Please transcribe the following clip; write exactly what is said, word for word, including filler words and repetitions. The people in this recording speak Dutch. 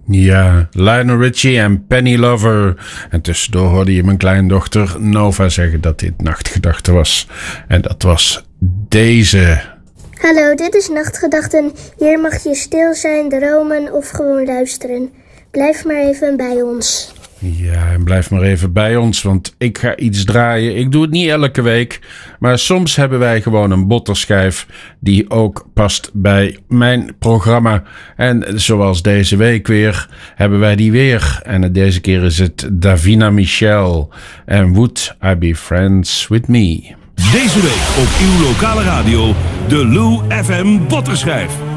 Ja, Lionel Richie en Penny Lover. En tussendoor hoorde je mijn kleindochter Nova zeggen dat dit Nachtgedachten was. En dat was deze. Hallo, dit is Nachtgedachten. Hier mag je stil zijn, dromen of gewoon luisteren. Blijf maar even bij ons. Ja, en blijf maar even bij ons, want ik ga iets draaien. Ik doe het niet elke week, maar soms hebben wij gewoon een botterschijf die ook past bij mijn programma. En zoals deze week weer, hebben wij die weer. En deze keer is het Davina Michel en Would I Be Friends With Me. Deze week op uw lokale radio, de Lou F M Botterschijf.